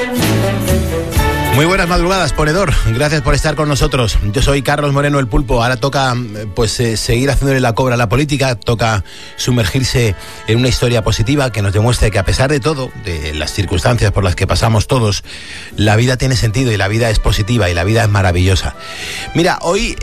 Muy buenas madrugadas, ponedor. Gracias por estar con nosotros. Yo soy Carlos Moreno, el Pulpo. Ahora toca seguir haciéndole la cobra a la política. Toca sumergirse en una historia positiva que nos demuestre que, a pesar de todo, de las circunstancias por las que pasamos todos, la vida tiene sentido y la vida es positiva y la vida es maravillosa. Mira, hoy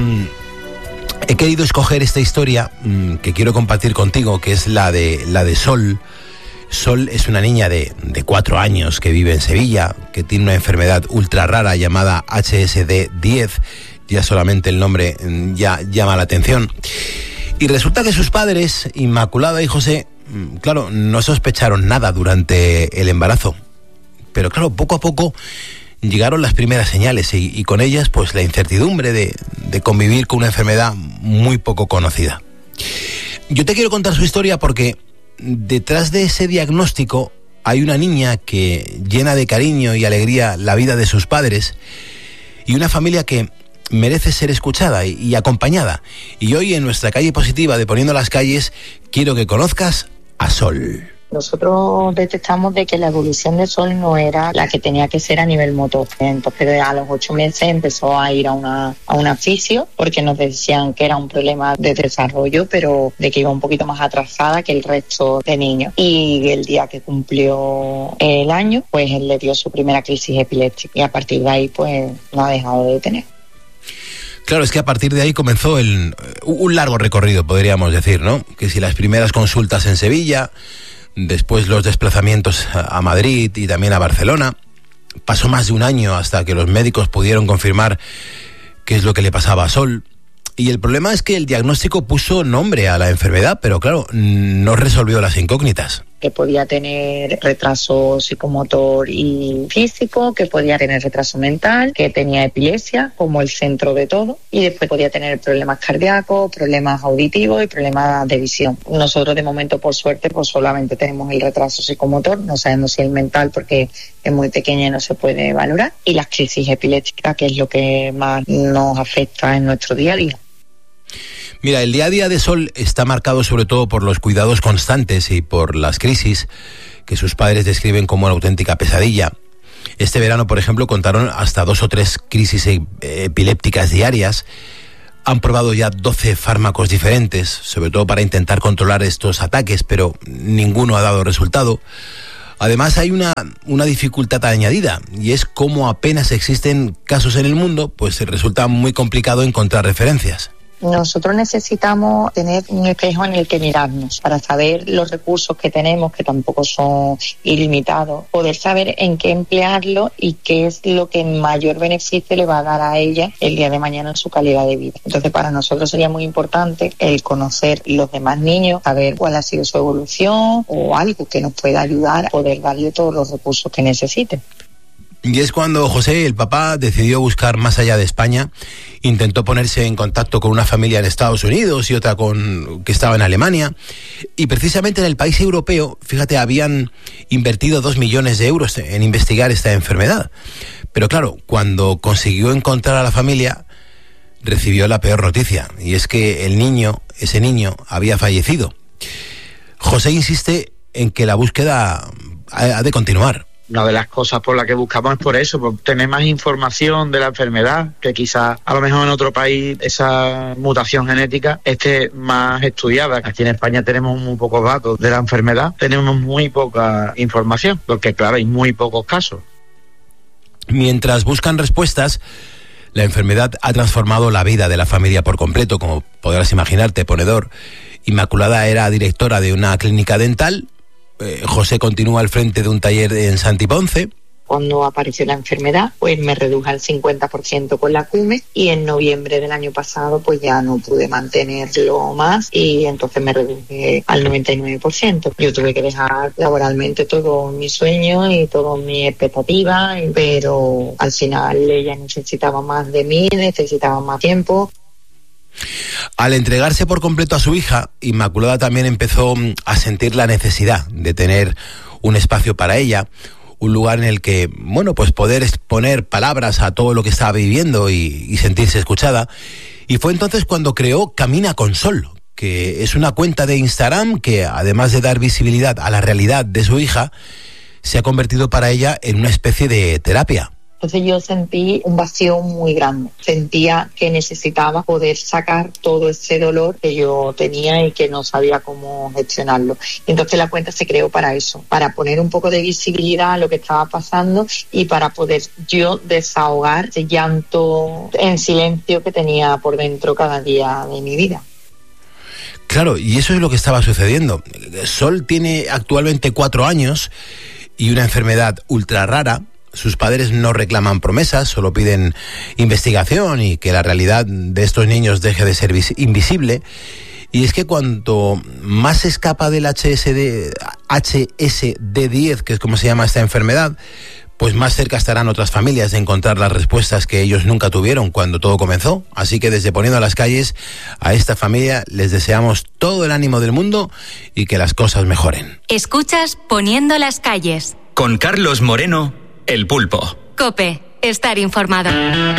he querido escoger esta historia que quiero compartir contigo, que es la de Sol. Sol es una niña de 4 años que vive en Sevilla, que tiene una enfermedad ultra rara llamada HSD10. Ya solamente el nombre ya llama la atención. Y resulta que sus padres, Inmaculada y José, claro, no sospecharon nada durante el embarazo. Pero claro, poco a poco llegaron las primeras señales y con ellas pues la incertidumbre de convivir con una enfermedad muy poco conocida. Yo te quiero contar su historia porque detrás de ese diagnóstico hay una niña que llena de cariño y alegría la vida de sus padres y una familia que merece ser escuchada y acompañada. Y hoy en nuestra calle positiva de Poniendo las Calles quiero que conozcas a Sol. Nosotros detectamos de que la evolución de Sol no era la que tenía que ser a nivel motor. Entonces a los 8 meses empezó a ir a una fisio porque nos decían que era un problema de desarrollo, pero de que iba un poquito más atrasada que el resto de niños. Y el día que cumplió el año, pues él le dio su primera crisis epiléptica y a partir de ahí pues no ha dejado de tener. Claro, es que a partir de ahí comenzó un largo recorrido, podríamos decir, ¿no? Que si las primeras consultas en Sevilla, después los desplazamientos a Madrid y también a Barcelona. Pasó más de un año hasta que los médicos pudieron confirmar qué es lo que le pasaba a Sol. Y el problema es que el diagnóstico puso nombre a la enfermedad, pero claro, no resolvió las incógnitas. Que podía tener retraso psicomotor y físico, que podía tener retraso mental, que tenía epilepsia como el centro de todo y después podía tener problemas cardíacos, problemas auditivos y problemas de visión. Nosotros de momento, por suerte, pues solamente tenemos el retraso psicomotor, no sabemos si el mental porque es muy pequeña y no se puede valorar, y las crisis epilépticas, que es lo que más nos afecta en nuestro día a día. Mira, el día a día de Sol está marcado sobre todo por los cuidados constantes y por las crisis que sus padres describen como una auténtica pesadilla. Este verano, por ejemplo, contaron hasta 2 o 3 crisis epilépticas diarias. Han probado ya 12 fármacos diferentes, sobre todo para intentar controlar estos ataques, pero ninguno ha dado resultado. Además, hay una dificultad añadida, y es como apenas existen casos en el mundo, pues resulta muy complicado encontrar referencias. Nosotros necesitamos tener un espejo en el que mirarnos para saber los recursos que tenemos, que tampoco son ilimitados, poder saber en qué emplearlo y qué es lo que mayor beneficio le va a dar a ella el día de mañana en su calidad de vida. Entonces, para nosotros sería muy importante el conocer los demás niños, saber cuál ha sido su evolución o algo que nos pueda ayudar a poder darle todos los recursos que necesiten. Y es cuando José, el papá, decidió buscar más allá de España. Intentó ponerse en contacto con una familia en Estados Unidos y otra que estaba en Alemania. Y precisamente en el país europeo, fíjate, habían invertido 2 millones de euros en investigar esta enfermedad. Pero claro, cuando consiguió encontrar a la familia, recibió la peor noticia. Y es que ese niño, había fallecido. José insiste en que la búsqueda ha de continuar. Una de las cosas por las que buscamos es por eso, por tener más información de la enfermedad, que quizás a lo mejor en otro país esa mutación genética esté más estudiada. Aquí en España tenemos muy pocos datos de la enfermedad, tenemos muy poca información, porque claro, hay muy pocos casos. Mientras buscan respuestas, la enfermedad ha transformado la vida de la familia por completo, como podrás imaginarte, ponedor. Inmaculada era directora de una clínica dental. José continúa al frente de un taller en Santi Ponce. Cuando apareció la enfermedad, pues me reduje al 50% con la CUME y en noviembre del año pasado pues ya no pude mantenerlo más y entonces me reduje al 99%. Yo tuve que dejar laboralmente todo mi sueño y todas mis expectativas, pero al final ella necesitaba más de mí, necesitaba más tiempo. Al entregarse por completo a su hija, Inmaculada también empezó a sentir la necesidad de tener un espacio para ella, un lugar en el que, pues poder exponer palabras a todo lo que estaba viviendo y sentirse escuchada. Y fue entonces cuando creó Camina con Sol, que es una cuenta de Instagram que, además de dar visibilidad a la realidad de su hija, se ha convertido para ella en una especie de terapia. Entonces yo sentí un vacío muy grande. Sentía que necesitaba poder sacar todo ese dolor que yo tenía y que no sabía cómo gestionarlo. Entonces la cuenta se creó para eso, para poner un poco de visibilidad a lo que estaba pasando y para poder yo desahogar ese llanto en silencio que tenía por dentro cada día de mi vida. Claro, y eso es lo que estaba sucediendo. Sol tiene actualmente 4 años y una enfermedad ultra rara. Sus padres no reclaman promesas, solo piden investigación y que la realidad de estos niños deje de ser invisible. Y es que cuanto más se escapa del HSD10, que es como se llama esta enfermedad, pues más cerca estarán otras familias de encontrar las respuestas que ellos nunca tuvieron cuando todo comenzó. Así que desde Poniendo a las Calles, a esta familia les deseamos todo el ánimo del mundo y que las cosas mejoren. Escuchas Poniendo las Calles. Con Carlos Moreno, El Pulpo. COPE, estar informado.